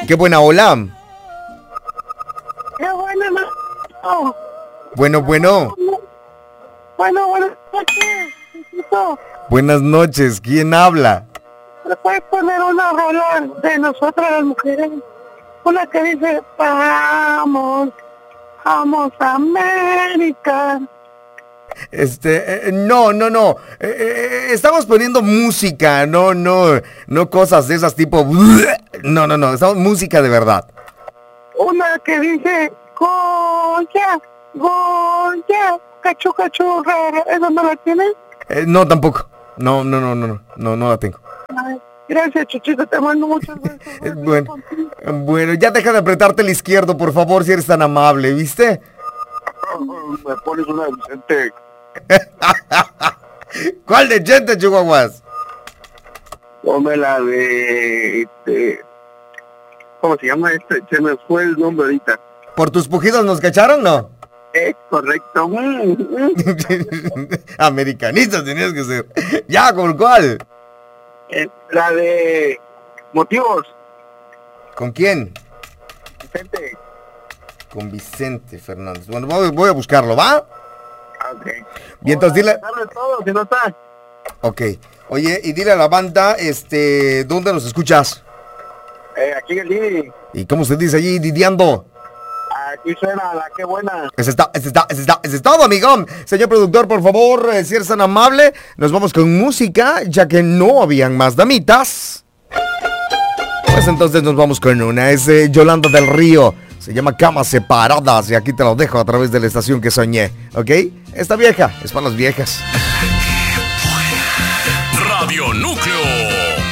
Qué buena ola. Qué buena, no. Bueno. Bueno, buenas noches. Chiquito. Buenas noches. ¿Quién habla? ¿Le puedes poner una rola de nosotras las mujeres? Una que dice, vamos a América. No. Estamos poniendo música, no cosas de esas tipo. No. Estamos música de verdad. Una que dice, Goya, cachu, rara. ¿Esa no la tienes? No, tampoco. No la tengo. Ay, gracias, Chuchito, te mando muchos besos. Bueno, ya deja de apretarte el izquierdo, por favor, si eres tan amable, ¿viste? Me pones una de Vicente. ¿Cuál de gente, Chihuahuas? Ponme la de... ¿Cómo se llama este? Se me fue el nombre ahorita. ¿Por tus pujidos nos cacharon, no? Es correcto. Americanistas tenías que ser. Ya, ¿con cuál? La de Motivos. ¿Con quién? Vicente. Con Vicente Fernández. Bueno, voy a buscarlo, ¿va? Ok. Bien, entonces dile... Todo, si no está. Ok. Oye, y dile a la banda, ¿dónde nos escuchas? Aquí en el Didi. ¿Y cómo se dice allí, didiando? Aquí suena la que buena. Ese es todo, amigo. Señor productor, por favor, si eres tan amable, nos vamos con música, ya que no habían más damitas. Pues entonces nos vamos con una. Es Yolanda del Río. Se llama Camas Separadas y aquí te lo dejo a través de la estación que soñé, ¿ok? Esta vieja es para las viejas.